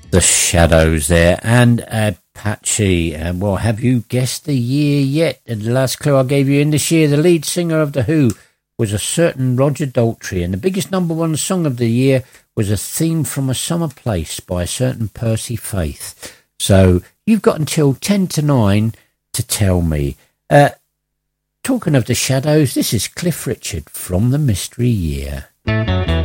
The Shadows there, and Apache. Well, have you guessed the year yet? The last clue I gave you in this year, the lead singer of The Who was a certain Roger Daltrey, and the biggest number one song of the year was a theme from A Summer Place by a certain Percy Faith. So you've got until 10 to 9 to tell me. Talking of The Shadows, this is Cliff Richard from The Mystery Year.